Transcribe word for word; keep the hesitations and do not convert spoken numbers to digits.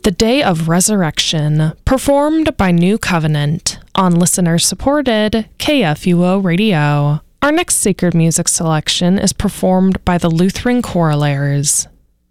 The Day of Resurrection, performed by New Covenant on listener-supported K F U O Radio. Our next sacred music selection is performed by the Lutheran Choralaires.